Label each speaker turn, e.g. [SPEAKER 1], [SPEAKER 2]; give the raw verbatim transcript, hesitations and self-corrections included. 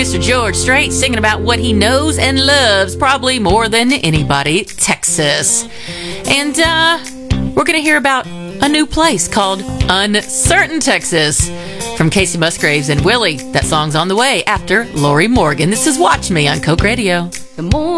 [SPEAKER 1] Mister George Strait singing about what he knows and loves probably more than anybody, Texas. And uh, we're going to hear about a new place called Uncertain Texas from Casey Musgraves and Willie. That song's on the way after Lori Morgan. This is Watch Me on Coke Radio.
[SPEAKER 2] The more